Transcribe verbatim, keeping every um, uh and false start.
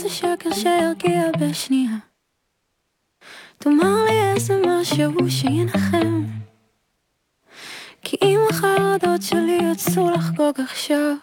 זה שקר שירגיע בשנייה, תאמר לי איזה משהו שינחם, כי אם החרדות שלי יצאו לחגוג עכשיו,